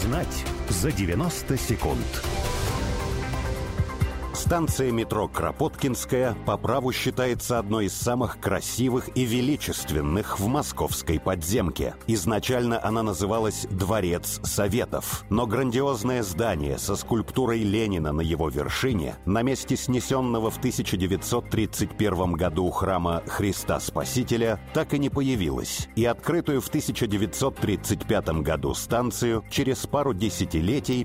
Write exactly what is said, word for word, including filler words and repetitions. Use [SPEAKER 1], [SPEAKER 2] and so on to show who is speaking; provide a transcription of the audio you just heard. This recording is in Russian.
[SPEAKER 1] Узнать за девяносто секунд. Станция метро Кропоткинская по праву считается одной из самых красивых и величественных в московской подземке. Изначально она называлась «Дворец Советов», но грандиозное здание со скульптурой Ленина на его вершине на месте снесенного в тысяча девятьсот тридцать первом году храма Христа Спасителя так и не появилось, и открытую в тысяча девятьсот тридцать пятом году станцию через пару десятилетий